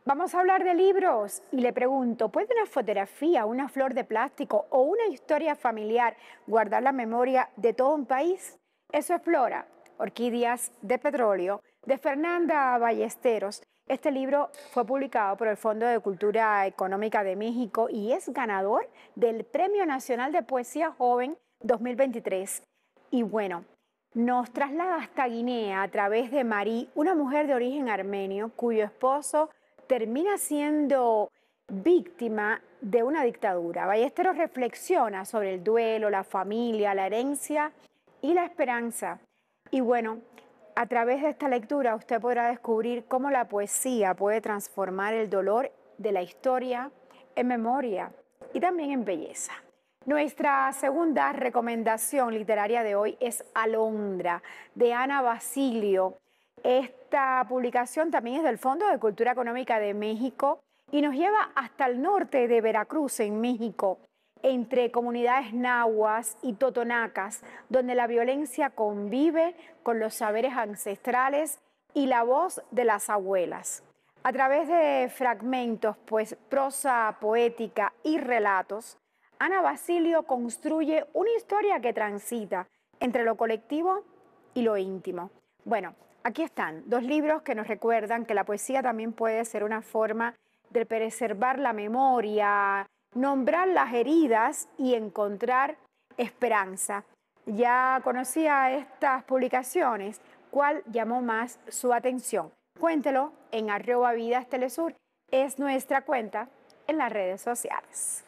Vamos a hablar de libros y le pregunto, ¿puede una fotografía, una flor de plástico o una historia familiar guardar la memoria de todo un país? Eso explora Orquídeas de Petróleo de Fernanda Ballesteros. Este libro fue publicado por el Fondo de Cultura Económica de México y es ganador del Premio Nacional de Poesía Joven 2023. Y bueno, nos traslada hasta Guinea a través de Marí, una mujer de origen armenio cuyo esposo termina siendo víctima de una dictadura. Ballesteros reflexiona sobre el duelo, la familia, la herencia y la esperanza. Y bueno, a través de esta lectura usted podrá descubrir cómo la poesía puede transformar el dolor de la historia en memoria y también en belleza. Nuestra segunda recomendación literaria de hoy es Alondra, de Ana Basilio. Esta publicación también es del Fondo de Cultura Económica de México y nos lleva hasta el norte de Veracruz, en México, entre comunidades nahuas y totonacas, donde la violencia convive con los saberes ancestrales y la voz de las abuelas. A través de fragmentos, pues prosa poética y relatos, Ana Basilio construye una historia que transita entre lo colectivo y lo íntimo. Bueno, aquí están dos libros que nos recuerdan que la poesía también puede ser una forma de preservar la memoria, nombrar las heridas y encontrar esperanza. Ya conocía estas publicaciones. ¿Cuál llamó más su atención? Cuéntelo en @vidastelesur. Es nuestra cuenta en las redes sociales.